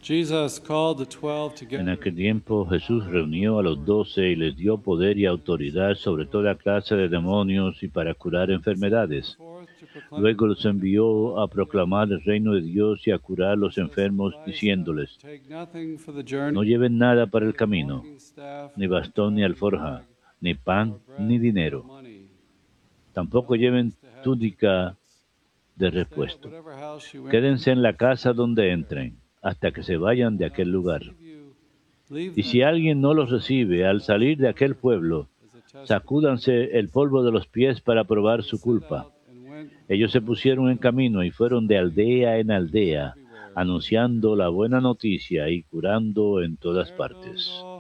En aquel tiempo Jesús reunió a los 12 y les dio poder y autoridad sobre toda clase de demonios y para curar enfermedades. Luego los envió a proclamar el reino de Dios y a curar los enfermos, diciéndoles: no lleven nada para el camino, ni bastón ni alforja, ni pan ni dinero. Tampoco lleven túnica de repuesto. Quédense en la casa donde entren, hasta que se vayan de aquel lugar. Y si alguien no los recibe al salir de aquel pueblo, sacúdanse el polvo de los pies para probar su culpa. Ellos se pusieron en camino y fueron de aldea en aldea, anunciando la buena noticia y curando en todas partes.